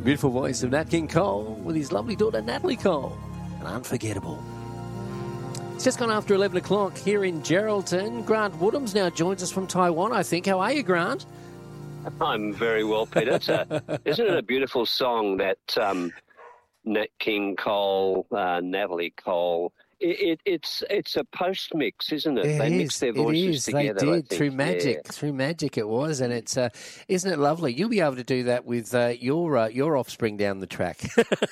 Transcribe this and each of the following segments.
Beautiful voice of Nat King Cole with his lovely daughter Natalie Cole. And Unforgettable. It's just gone after 11 o'clock here in Geraldton. Grant Woodhams now joins us from Taiwan, I think. How are you, Grant? I'm very well, Peter. Isn't it a beautiful song that Nat King Cole, Natalie Cole? It's a post mix, isn't it? They mixed their voices together. They did through magic. Yeah. Through magic, it was, and it's isn't it lovely? You'll be able to do that with your offspring down the track.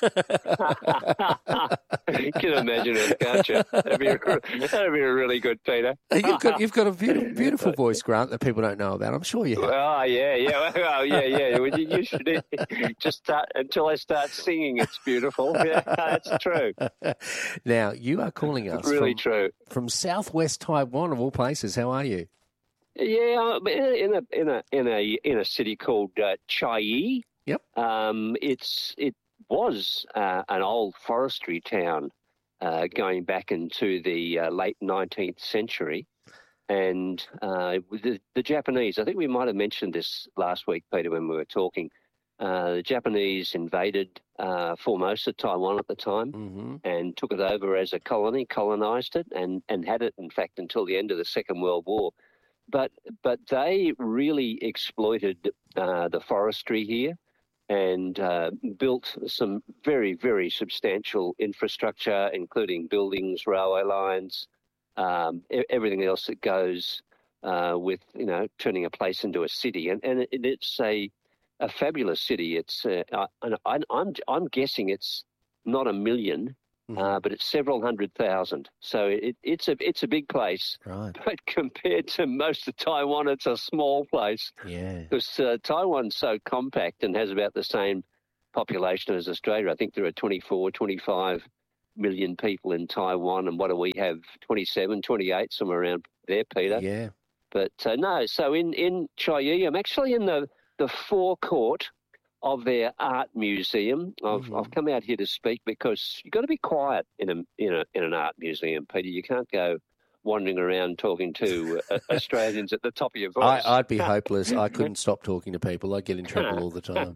You can imagine it, can't you? That'd be a really good, Peter. You've got a beautiful voice, Grant, that people don't know about. I'm sure you have. Oh yeah. Well, yeah. Well, you should just start until I start singing. It's beautiful. Yeah, it's true. Now you are calling us from southwest Taiwan of all places. How are you? Yeah, in a city called Chiayi. Yep. It was an old forestry town going back into the late 19th century, and the Japanese. I think we might have mentioned this last week, Peter, when we were talking. The Japanese invaded Formosa, Taiwan at the time, and took it over as a colony, colonized it, and had it, in fact, until the end of the Second World War. But they really exploited the forestry here and built some very, very substantial infrastructure, including buildings, railway lines, everything else that goes with, turning a place into a city. And it's a fabulous city. It's I'm guessing it's not 1 million, but it's several 100,000. So it's a big place. Right. But compared to most of Taiwan, it's a small place. Yeah. Because Taiwan's so compact and has about the same population as Australia. I think there are 24, 25 million people in Taiwan, and what do we have? 27, 28, somewhere around there, Peter. Yeah. But no, so in Chiayi, I'm actually in the forecourt of their art museum. I've come out here to speak because you've got to be quiet in an art museum, Peter. You can't go wandering around talking to Australians at the top of your voice. I'd be hopeless. I couldn't stop talking to people. I'd get in trouble all the time.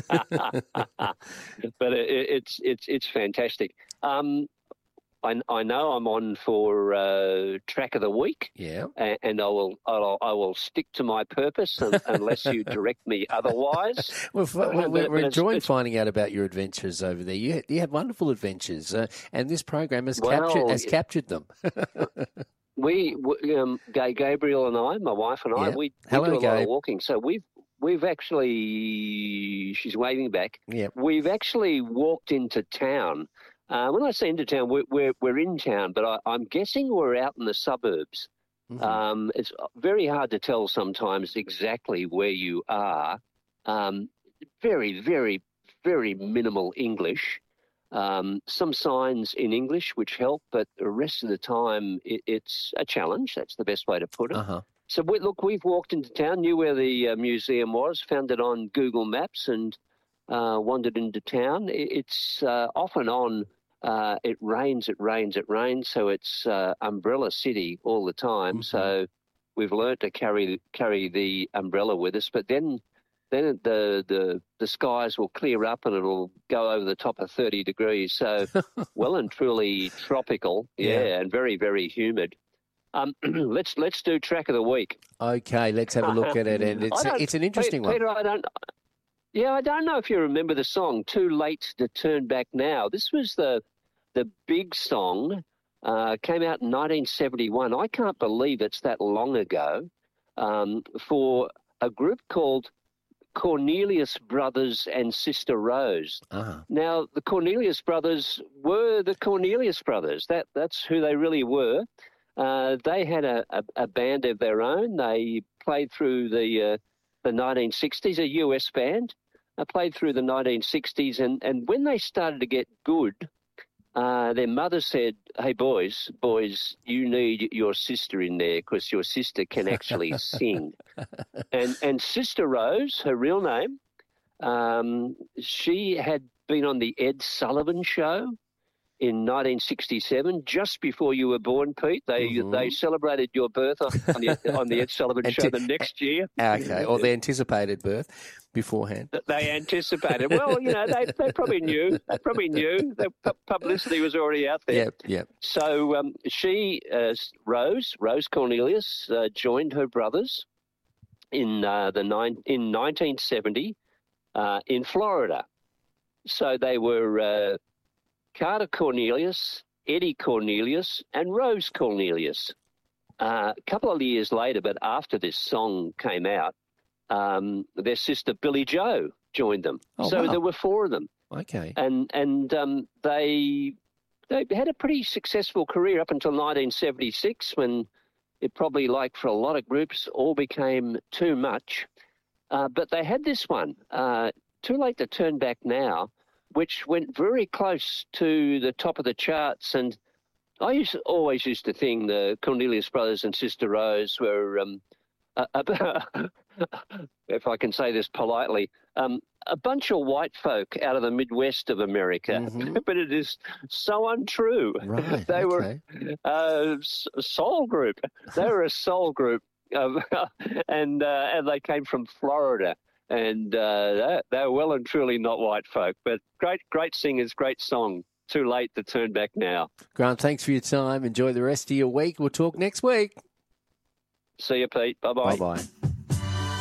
But it's fantastic. I know I'm on for track of the week, yeah, and I will stick to my purpose unless you direct me otherwise. We're enjoying finding out about your adventures over there. You have wonderful adventures, and this program has captured them. We Gabriel and I, my wife and I, we do a lot of walking. So we've actually, she's waving back. Yeah, we've actually walked into town. When I say into town, we're in town, but I'm guessing we're out in the suburbs. It's very hard to tell sometimes exactly where you are. Very, very, very minimal English. Some signs in English which help, but the rest of the time it's a challenge. That's the best way to put it. So we've walked into town, knew where the museum was, found it on Google Maps, and wandered into town. It's off and on. It rains, so it's umbrella city all the time. So we've learnt to carry the umbrella with us. But then the skies will clear up and it'll go over the top of 30 degrees. So well and truly tropical, and very, very humid. Let's do track of the week. Okay, let's have a look at it. And it's an interesting one. Peter, I don't know if you remember the song, Too Late to Turn Back Now. This was the big song, came out in 1971. I can't believe it's that long ago, for a group called Cornelius Brothers and Sister Rose. Now, the Cornelius Brothers were the Cornelius Brothers. That's who they really were. They had a band of their own. They played through the 1960s, a US band. I played through the 1960s, and when they started to get good, their mother said, "Hey, boys, you need your sister in there because your sister can actually sing." And Sister Rose, her real name, she had been on the Ed Sullivan Show in 1967, just before you were born, Pete. They celebrated your birth on the Ed Sullivan Show the next year. Okay, or the anticipated birth. beforehand. They anticipated. Well, they probably knew. The publicity was already out there. Yep. So she, Rose Cornelius, joined her brothers in 1970 in Florida. So they were Carter Cornelius, Eddie Cornelius, and Rose Cornelius. A couple of years later, but after this song came out, their sister Billie Joe joined them. So there were four of them. Okay. And they had a pretty successful career up until 1976, when it probably, like for a lot of groups, all became too much. But they had this one, Too Late to Turn Back Now, which went very close to the top of the charts. And I always used to think the Cornelius brothers and Sister Rose were, if I can say this politely, a bunch of white folk out of the Midwest of America. Mm-hmm. But it is so untrue. Right, they were a soul group. They were a soul group, and they came from Florida. And they're well and truly not white folk, but great singers, great song. Too Late to Turn Back Now. Grant, thanks for your time. Enjoy the rest of your week. We'll talk next week. See you, Pete. Bye-bye. Bye-bye.